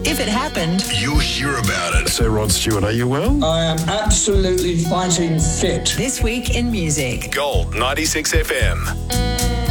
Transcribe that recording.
If it happened, you'll hear about it. Sir Rod Stewart, are you well? I am absolutely fighting fit. This Week in Music. Gold 96 FM.